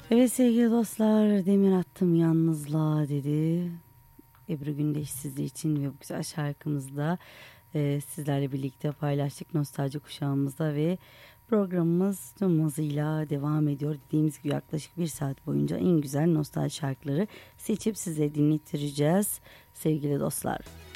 Evet sevgili dostlar, demir attım yalnızlığa dedi Ebru Gündeş sizler için ve bu güzel şarkımızda sizlerle birlikte paylaştık nostalji kuşağımızda ve programımız tüm hızıyla devam ediyor. Dediğimiz gibi yaklaşık bir saat boyunca en güzel nostalji şarkıları seçip size dinlettireceğiz sevgili dostlar.